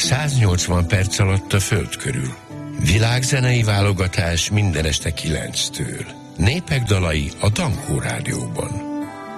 180 perc alatt a föld körül. Világzenei válogatás minden este 9-től. Népek dalai a Dankó Rádióban.